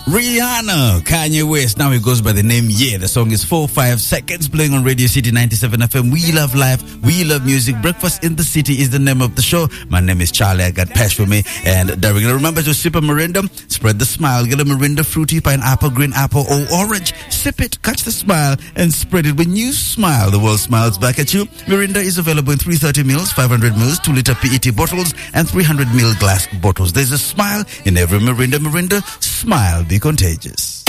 Rihanna, Kanye West. Now it goes by the name Yeah. The song is 4-5 seconds, playing on Radio City 97 FM. We love life. We love music. Breakfast in the City is the name of the show. My name is Charlie. I got Pash for me. And there we go. Remember to sip a Mirinda. Spread the smile. Get a Mirinda, fruity, pineapple, green apple, or orange. Sip it, catch the smile, and spread it. When you smile, the world smiles back at you. Mirinda is available in 330 mils, 500 mils, 2-liter PET bottles, and 300 ml glass bottles. There's a smile in every Mirinda. Mirinda, smile, be contagious.